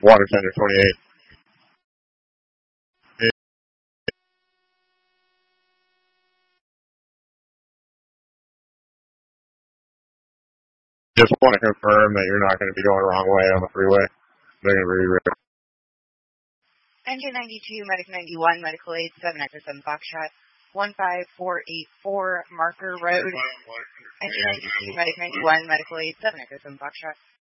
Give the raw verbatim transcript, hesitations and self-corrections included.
Water Tender twenty-eight. Just want to confirm that you're not going to be going the wrong way on the freeway. They're going to be real. Engine ninety-two, Medic ninety-one, Medical Aid seven Echo seven Foxtrot, one five four eight four Marker Road. Engine ninety-two, Medic ninety-one, Medical Aid seven Echo seven Foxtrot.